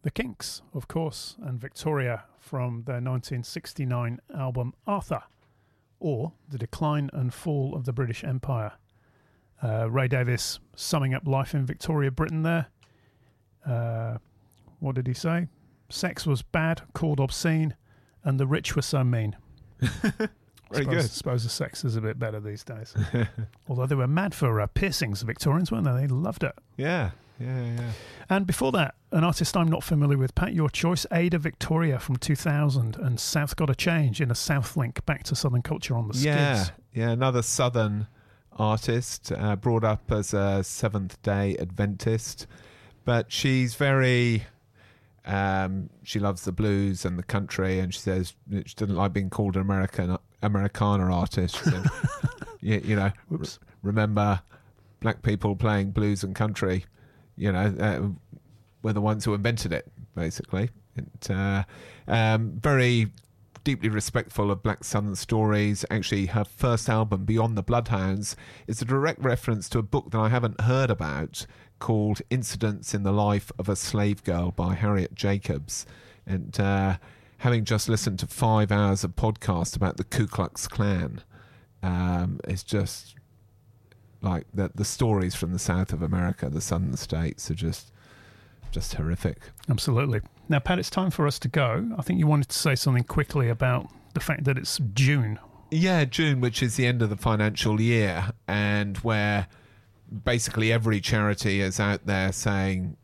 The Kinks, of course, and Victoria from their 1969 album Arthur, or The Decline and Fall of the British Empire. Ray Davies summing up life in Victoria, Britain there. What did he say? Sex was bad, called obscene, and the rich were so mean. Very good. I suppose the sex is a bit better these days. Although they were mad for piercings, the Victorians, weren't they? They loved it. Yeah. And before that, an artist I'm not familiar with, Pat, your choice, Ada Victoria from 2000 and South Gotta Change in a South link back to Southern culture on the Skids. Yeah, another Southern artist, brought up as a Seventh-day Adventist, but she's very... she loves the blues and the country, and she says she doesn't like being called an Americana artist. She said, remember black people playing blues and country, were the ones who invented it, basically. Very deeply respectful of black Southern stories. Actually, her first album, Beyond the Bloodhounds, is a direct reference to a book that I haven't heard about called Incidents in the Life of a Slave Girl by Harriet Jacobs. And having just listened to 5 hours of podcast about the Ku Klux Klan, it's just like the stories from the South of America, the Southern states, are just horrific. Absolutely. Now, Pat, it's time for us to go. I think you wanted to say something quickly about the fact that it's June. Yeah, June, which is the end of the financial year, and where basically every charity is out there saying,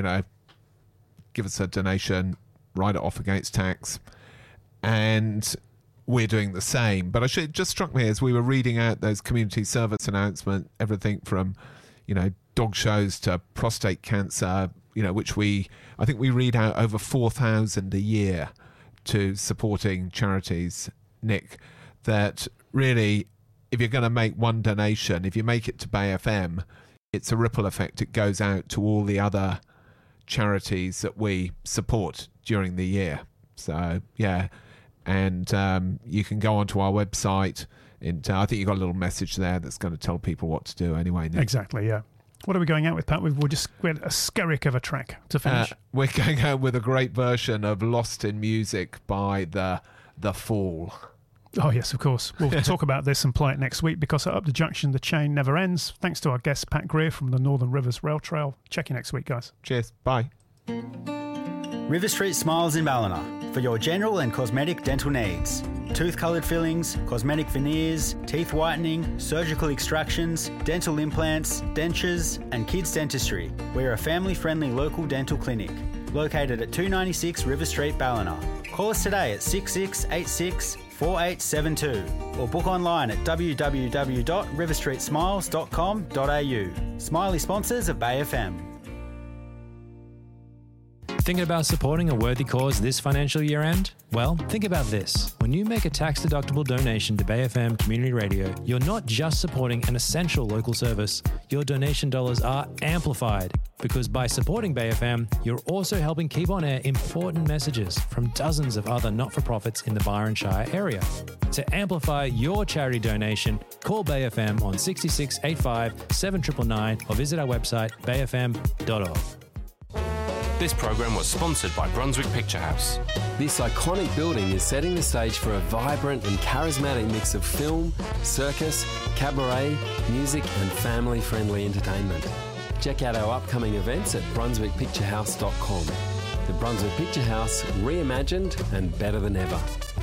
give us a donation, write it off against tax. And we're doing the same. But it just struck me as we were reading out those community service announcements, everything from, dog shows to prostate cancer, which I think we read out over 4,000 a year to supporting charities, Nick, that really, if you're going to make one donation, if you make it to Bay FM, it's a ripple effect. It goes out to all the other charities that we support during the year. So, yeah. And you can go onto our website, and I think you've got a little message there that's going to tell people what to do anyway, Nick. Exactly, yeah. What are we going out with, Pat? We had a skerrick of a track to finish. We're going out with a great version of Lost in Music by The Fall. Oh, yes, of course. We'll talk about this and play it next week, because at Up the Junction, the chain never ends. Thanks to our guest, Pat Greer from the Northern Rivers Rail Trail. Check you next week, guys. Cheers. Bye. River Street Smiles in Ballina for your general and cosmetic dental needs. Tooth-coloured fillings, cosmetic veneers, teeth whitening, surgical extractions, dental implants, dentures and kids dentistry. We're a family-friendly local dental clinic located at 296 River Street, Ballina. Call us today at 6686 4872 or book online at www.riverstreetsmiles.com.au. Smiley sponsors of Bay FM. Thinking about supporting a worthy cause this financial year end? Well, think about this. When you make a tax-deductible donation to Bay FM Community Radio, you're not just supporting an essential local service. Your donation dollars are amplified, because by supporting Bay FM, you're also helping keep on air important messages from dozens of other not-for-profits in the Byron Shire area. To amplify your charity donation, call Bay FM on 6685 7999 or visit our website bayfm.org. This program was sponsored by Brunswick Picture House. This iconic building is setting the stage for a vibrant and charismatic mix of film, circus, cabaret, music and family-friendly entertainment. Check out our upcoming events at brunswickpicturehouse.com. The Brunswick Picture House, reimagined and better than ever.